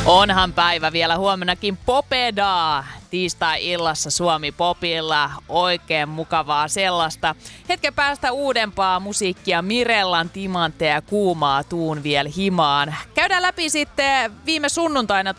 Onhan päivä vielä huomennakin Popedaa. Tiistai-illassa Suomi Popilla. Oikein mukavaa sellaista. Hetken päästä uudempaa musiikkia Mirellan timantteja kuumaa tuun vielä himaan. Käydään läpi sitten viime sunnuntaina